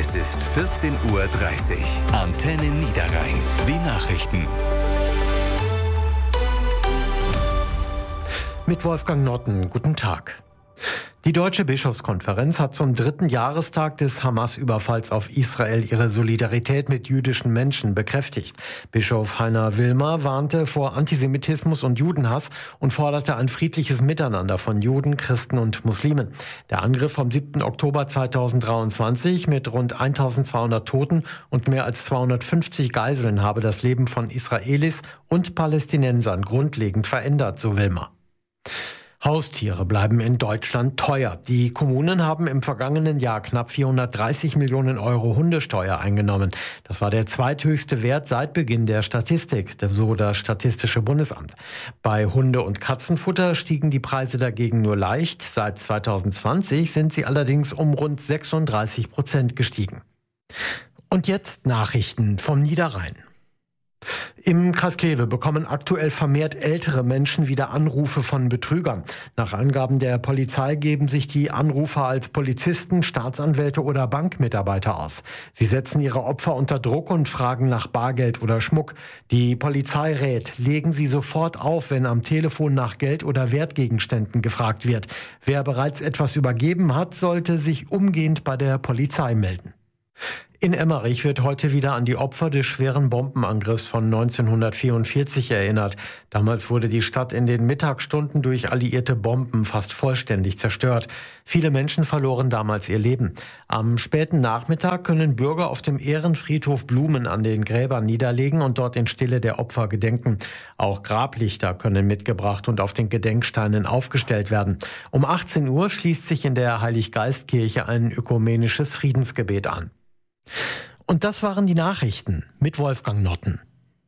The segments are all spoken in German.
Es ist 14:30 Uhr. Antenne Niederrhein. Die Nachrichten. Mit Wolfgang Notten, guten Tag. Die Deutsche Bischofskonferenz hat zum 3. Jahrestag des Hamas-Überfalls auf Israel ihre Solidarität mit jüdischen Menschen bekräftigt. Bischof Heiner Wilmer warnte vor Antisemitismus und Judenhass und forderte ein friedliches Miteinander von Juden, Christen und Muslimen. Der Angriff vom 7. Oktober 2023 mit rund 1200 Toten und mehr als 250 Geiseln habe das Leben von Israelis und Palästinensern grundlegend verändert, so Wilmer. Haustiere bleiben in Deutschland teuer. Die Kommunen haben im vergangenen Jahr knapp 430 Millionen Euro Hundesteuer eingenommen. Das war der zweithöchste Wert seit Beginn der Statistik, so das Statistische Bundesamt. Bei Hunde- und Katzenfutter stiegen die Preise dagegen nur leicht. Seit 2020 sind sie allerdings um rund 36% gestiegen. Und jetzt Nachrichten vom Niederrhein. Im Kreis Kleve bekommen aktuell vermehrt ältere Menschen wieder Anrufe von Betrügern. Nach Angaben der Polizei geben sich die Anrufer als Polizisten, Staatsanwälte oder Bankmitarbeiter aus. Sie setzen ihre Opfer unter Druck und fragen nach Bargeld oder Schmuck. Die Polizei rät, legen Sie sofort auf, wenn am Telefon nach Geld oder Wertgegenständen gefragt wird. Wer bereits etwas übergeben hat, sollte sich umgehend bei der Polizei melden. In Emmerich wird heute wieder an die Opfer des schweren Bombenangriffs von 1944 erinnert. Damals wurde die Stadt in den Mittagsstunden durch alliierte Bomben fast vollständig zerstört. Viele Menschen verloren damals ihr Leben. Am späten Nachmittag können Bürger auf dem Ehrenfriedhof Blumen an den Gräbern niederlegen und dort in Stille der Opfer gedenken. Auch Grablichter können mitgebracht und auf den Gedenksteinen aufgestellt werden. Um 18 Uhr schließt sich in der Heiliggeistkirche ein ökumenisches Friedensgebet an. Und das waren die Nachrichten mit Wolfgang Notten.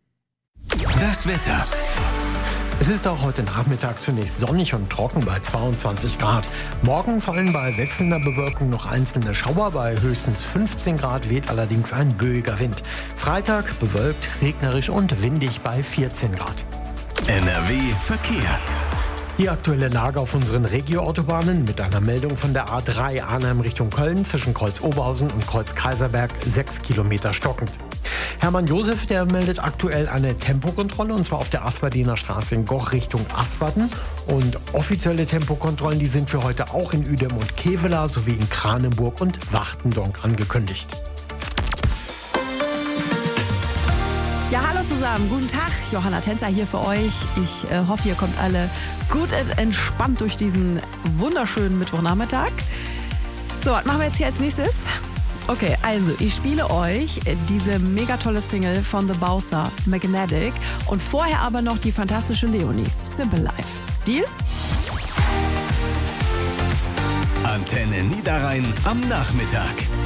Das Wetter. Es ist auch heute Nachmittag zunächst sonnig und trocken bei 22 Grad. Morgen fallen bei wechselnder Bewölkung noch einzelne Schauer. Bei höchstens 15 Grad weht allerdings ein böiger Wind. Freitag bewölkt, regnerisch und windig bei 14 Grad. NRW Verkehr. Die aktuelle Lage auf unseren Regio-Autobahnen mit einer Meldung von der A3 Arnhem Richtung Köln zwischen Kreuz Oberhausen und Kreuz Kaiserberg 6 Kilometer stockend. Hermann Josef, der meldet aktuell eine Tempokontrolle und zwar auf der Asperdener Straße in Goch Richtung Asperden. Und offizielle Tempokontrollen, die sind für heute auch in Uedem und Kevela sowie in Kranenburg und Wachtendonk angekündigt. Ja, hallo zusammen, guten Tag, Johanna Tänzer hier für euch. Ich hoffe, ihr kommt alle gut und entspannt durch diesen wunderschönen Mittwochnachmittag. So, was machen wir jetzt hier als nächstes? Okay, also ich spiele euch diese mega tolle Single von The Bowser, Magnetic, und vorher aber noch die fantastische Leonie, Simple Life. Deal? Antenne Niederrhein am Nachmittag.